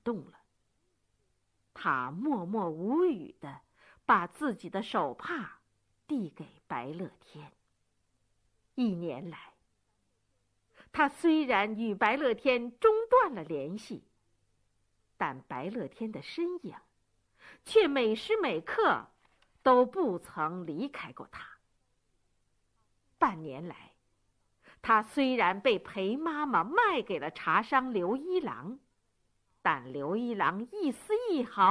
动了。他默默无语地把自己的手帕递给白乐天。1年来，他虽然与白乐天中断了联系，但白乐天的身影却每时每刻都不曾离开过他。半年来，他虽然被裴妈妈卖给了茶商刘一郎，但刘一郎一丝一毫